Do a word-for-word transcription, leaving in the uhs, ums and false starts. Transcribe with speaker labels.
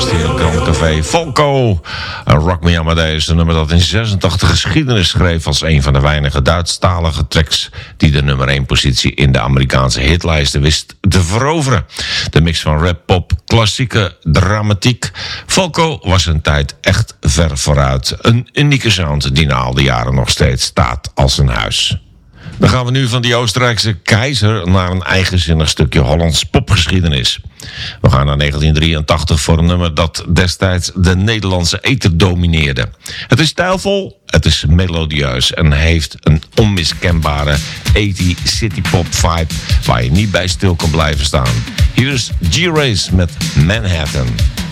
Speaker 1: gast hier in Grand Café. Falco, Rock Me Amadeus, een nummer dat in zesentachtig geschiedenis schreef als een van de weinige Duitsstalige tracks die de nummer één positie in de Amerikaanse hitlijsten wist te veroveren. De mix van rap, pop, klassieke dramatiek. Falco was een tijd echt ver vooruit. Een unieke sound die na al die jaren nog steeds staat als een huis. Dan gaan we nu van die Oostenrijkse keizer naar een eigenzinnig stukje Hollands popgeschiedenis. We gaan naar negentien drieëntachtig voor een nummer dat destijds de Nederlandse ether domineerde. Het is stijlvol, het is melodieus en heeft een onmiskenbare tachtig city pop vibe waar je niet bij stil kan blijven staan. Hier is G-Race met Manhattan.